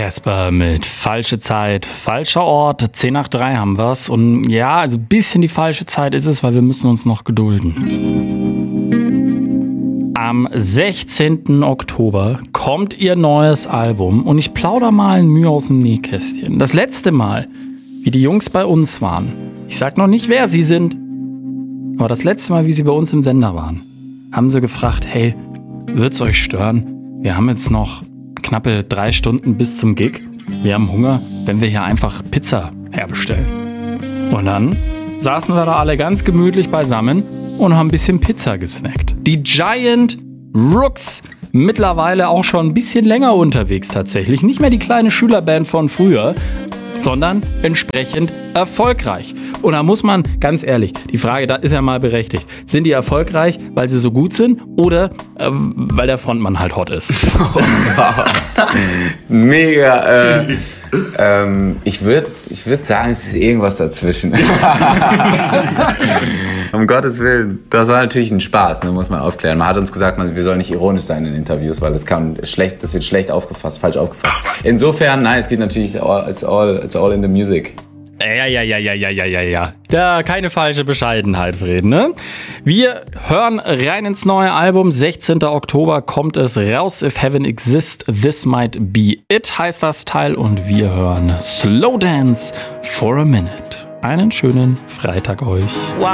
Casper mit falsche Zeit, falscher Ort, 10 nach 3 haben wir's. Und ja, also ein bisschen die falsche Zeit ist es, weil wir müssen uns noch gedulden. Am 16. Oktober kommt ihr neues Album und ich plauder mal ein Mühe aus dem Nähkästchen. Das letzte Mal, wie die Jungs bei uns waren, ich sag noch nicht, wer sie sind, aber das letzte Mal, wie sie bei uns im Sender waren, haben sie gefragt, hey, wird's euch stören? Wir haben jetzt noch knappe 3 Stunden bis zum Gig. Wir haben Hunger, wenn wir hier einfach Pizza herbestellen. Und dann saßen wir da alle ganz gemütlich beisammen und haben ein bisschen Pizza gesnackt. Die Giant Rooks, mittlerweile auch schon ein bisschen länger unterwegs tatsächlich. Nicht mehr die kleine Schülerband von früher, sondern entsprechend erfolgreich. Und da muss man, ganz ehrlich, die Frage, da ist ja mal berechtigt. Sind die erfolgreich, weil sie so gut sind oder weil der Frontmann halt hot ist? Mega. Ich würd sagen, es ist irgendwas dazwischen. Um Gottes Willen. Das war natürlich ein Spaß, ne, muss man aufklären. Man hat uns gesagt, wir sollen nicht ironisch sein in Interviews, weil das wird schlecht aufgefasst, falsch aufgefasst. Insofern, nein, es geht natürlich, it's all in the music. Ja. Da keine falsche Bescheidenheit, Fred, ne? Wir hören rein ins neue Album. 16. Oktober kommt es raus. If Heaven Exists, This Might Be It heißt das Teil. Und wir hören Slow Dance for a Minute. Einen schönen Freitag euch.